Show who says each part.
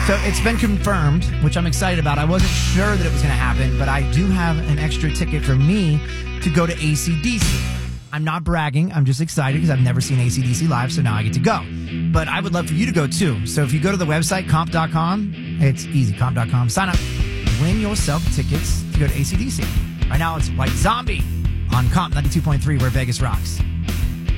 Speaker 1: So it's been confirmed, which I'm excited about. I wasn't sure that it was going to happen, but I do have an extra ticket for me to go to AC/DC. I'm not bragging. I'm just excited because I've never seen AC/DC live, so now I get to go. But I would love for you to go too. So if you go to the website, comp.com, it's easy, comp.com, sign up, win yourself tickets to go to AC/DC. Right now it's White Zombie on Comp 92.3, where Vegas rocks.